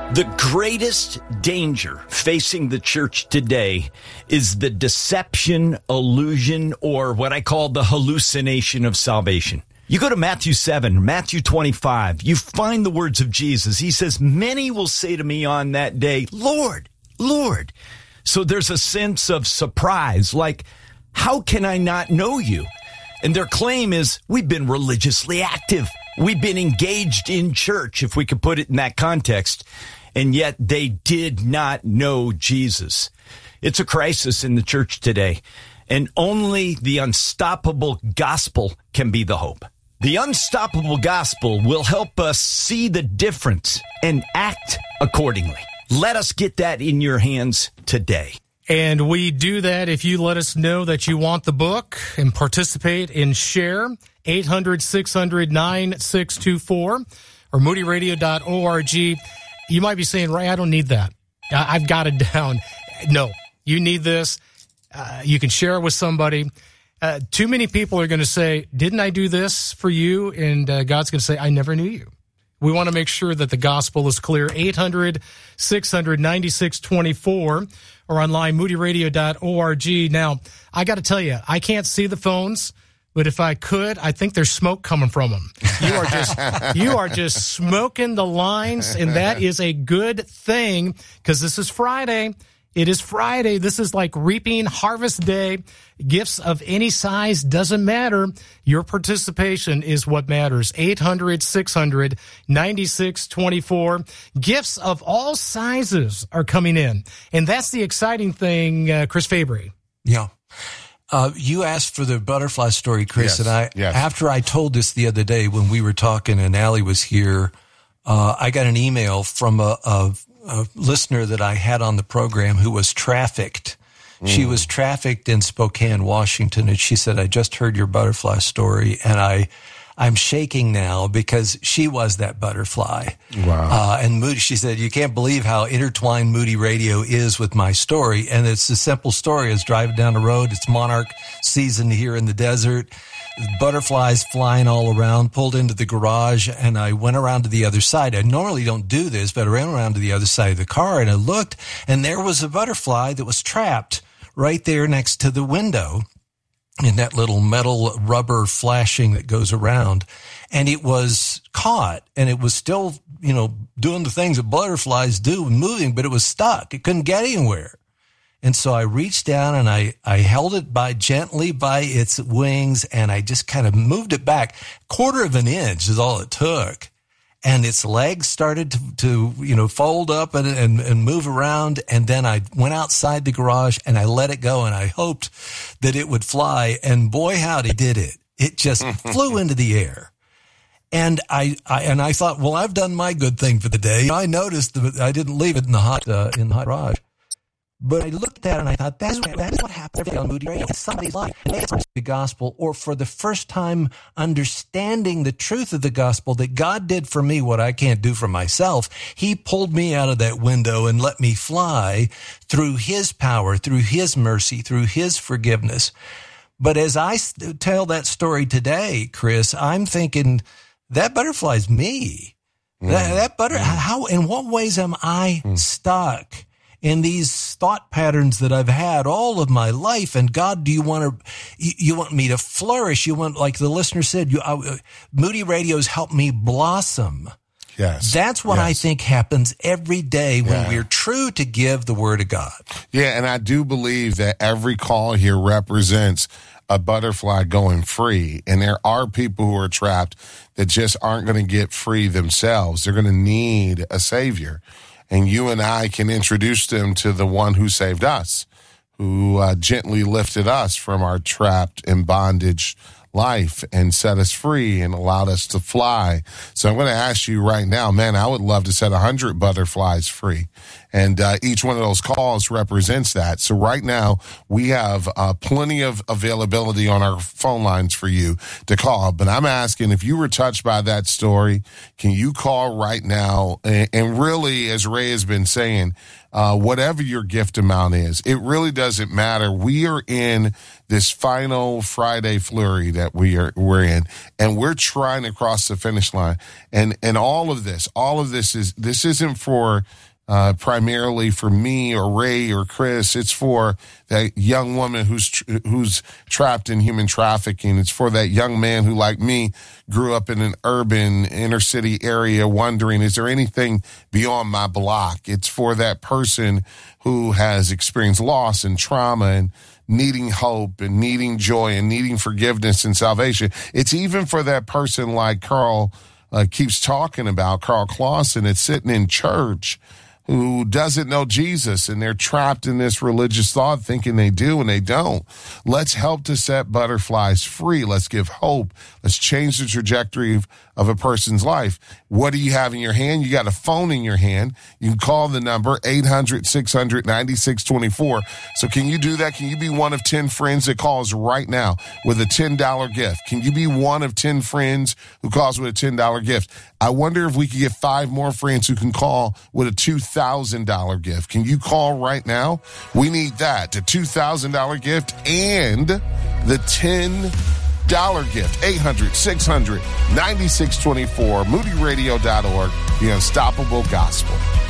The greatest danger facing the church today is the deception, illusion, or what I call the hallucination of salvation. You go to Matthew 7, Matthew 25, you find the words of Jesus. He says, many will say to me on that day, Lord, Lord. So there's a sense of surprise, like, how can I not know you? And their claim is, we've been religiously active. We've been engaged in church, if we could put it in that context. And yet they did not know Jesus. It's a crisis in the church today. And only the unstoppable gospel can be the hope. The unstoppable gospel will help us see the difference and act accordingly. Let us get that in your hands today. And we do that if you let us know that you want the book and participate in Share, 800-600-9624 or moodyradio.org. You might be saying, Ray, I don't need that. I've got it down. No, you need this. You can share it with somebody. Too many people are going to say, didn't I do this for you? And God's going to say, I never knew you. We want to make sure that the gospel is clear. 800-600-9624 or online, moodyradio.org. Now, I got to tell you, I can't see the phones, but if I could, I think there's smoke coming from them. You are just smoking the lines, and that is a good thing because this is Friday. It is Friday. This is like reaping harvest day. Gifts of any size doesn't matter. Your participation is what matters. 800-600-9624. Gifts of all sizes are coming in. And that's the exciting thing, Chris Fabry. Yeah. You asked for the butterfly story, Chris, yes, and yes. After I told this the other day when we were talking and Allie was here, I got an email from a listener that I had on the program who was trafficked. She was trafficked in Spokane, Washington, and she said, I just heard your butterfly story, and I'm shaking now because she was that butterfly. Wow. And Moody, she said, you can't believe how intertwined Moody Radio is with my story. And it's a simple story. It's driving down the road. It's monarch season here in the desert. Butterflies flying all around, pulled into the garage, and I went around to the other side. I normally don't do this, but I ran around to the other side of the car, and I looked, and there was a butterfly that was trapped right there next to the window in that little metal rubber flashing that goes around. And it was caught, and it was still, doing the things that butterflies do, moving, but it was stuck. It couldn't get anywhere. And so I reached down and I held it gently by its wings, and I just kind of moved it back. 1/4 of an inch is all it took. And its legs started to fold up and move around. And then I went outside the garage and I let it go, and I hoped that it would fly. And boy, howdy, did it. It just flew into the air. And I thought, well, I've done my good thing for the day. I noticed that I didn't leave it in the hot garage. But I looked at that and I thought, that is what happens on Moody Radio. It's somebody's life. It's the gospel, or for the first time understanding the truth of the gospel, that God did for me what I can't do for myself. He pulled me out of that window and let me fly through his power, through his mercy, through his forgiveness. But as I tell that story today, Chris, I'm thinking that butterfly's me. How, in what ways am I stuck in these thought patterns that I've had all of my life? And God, do you want me to flourish? You want, like the listener said, Moody Radio's helped me blossom. Yes. That's what I think happens every day when we're true to give the word of God. Yeah. And I do believe that every call here represents a butterfly going free. And there are people who are trapped that just aren't going to get free themselves. They're going to need a savior. And you and I can introduce them to the one who saved us, who gently lifted us from our trapped and bondage life and set us free and allowed us to fly. So I'm going to ask you right now, man, I would love to set 100 butterflies free. And each one of those calls represents that. So right now, we have plenty of availability on our phone lines for you to call. But I'm asking, if you were touched by that story, can you call right now? And really, as Ray has been saying, whatever your gift amount is, it really doesn't matter. We are in this final Friday flurry that we're in, and we're trying to cross the finish line. And all of this isn't for primarily for me or Ray or Chris. It's for that young woman who's trapped in human trafficking. It's for that young man who, like me, grew up in an urban inner city area wondering, is there anything beyond my block? It's for that person who has experienced loss and trauma and needing hope and needing joy and needing forgiveness and salvation. It's even for that person like Carl keeps talking about, Carl Clausen, that's sitting in church, who doesn't know Jesus, and they're trapped in this religious thought thinking they do and they don't. Let's help to set butterflies free. Let's give hope. Let's change the trajectory of a person's life. What do you have in your hand? You got a phone in your hand. You can call the number 800-600-9624. So can you do that? Can you be one of 10 friends that calls right now with a $10 gift? Can you be one of 10 friends who calls with a $10 gift? I wonder if we could get 5 more friends who can call with a $2,000 gift. Can you call right now? We need that, the $2,000 gift and the $10 gift. 800-600-9624, moodyradio.org, the Unstoppable Gospel.